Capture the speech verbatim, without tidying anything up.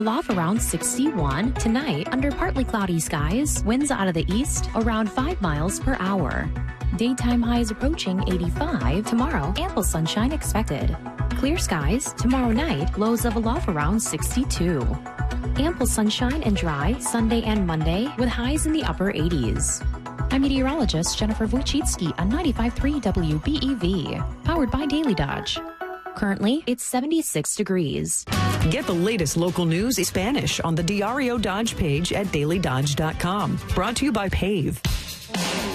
Off around sixty-one. Tonight, under partly cloudy skies, winds out of the east around five miles per hour. Daytime highs approaching eighty-five. Tomorrow, ample sunshine expected. Clear skies. Tomorrow night, lows level off around sixty-two. Ample sunshine and dry Sunday and Monday with highs in the upper eighties. I'm meteorologist Jennifer Wojcicki on ninety-five point three W B E V, powered by Daily Dodge. Currently, it's seventy-six degrees. Get the latest local news in Spanish on the Diario Dodge page at daily dodge dot com. Brought to you by Pave.